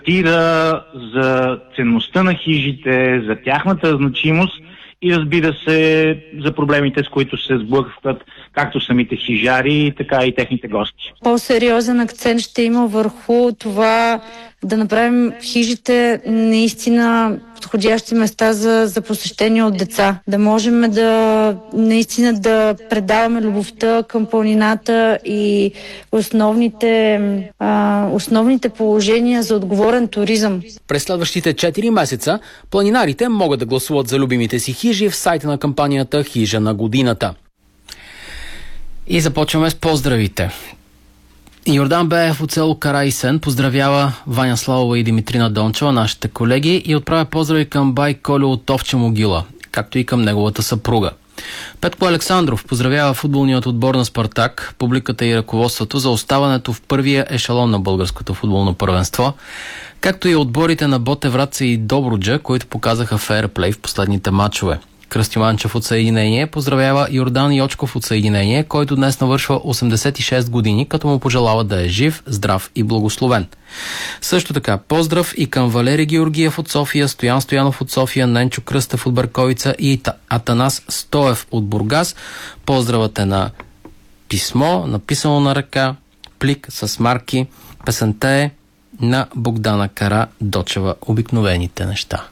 Тира за ценността на хижите, за тяхната значимост и разбира се за проблемите, с които се сблъскват както самите хижари, така и техните гости. По-сериозен акцент ще има върху това да направим хижите наистина подходящи места за посещение от деца. Да можем наистина да предаваме любовта към планината и основните положения за отговорен туризъм. През следващите 4 месеца планинарите могат да гласуват за любимите си хижи в сайта на кампанията "Хижа на годината". И започваме с поздравите. Йордан Беев от село Караисен поздравява Ваня Славова и Димитрина Дончева, нашите колеги, и отправя поздрави към бай Колю от Овча могила, както и към неговата съпруга. Петко Александров поздравява футболният отбор на Спартак, публиката и ръководството за оставането в първия ешелон на българското футболно първенство, както и отборите на Ботевраца и Добруджа, които показаха фейрплей в последните матчове. Кръстю Манчев от Съединение поздравява Йордан Йочков от Съединение, който днес навършва 86 години, като му пожелава да е жив, здрав и благословен. Също така поздрав и към Валери Георгиев от София, Стоян Стоянов от София, Ненчо Кръстев от Берковица и Атанас Стоев от Бургас. Поздравът е на писмо, написано на ръка, плик с марки. Песента е на Богдана Кара Дочева "Обикновените неща".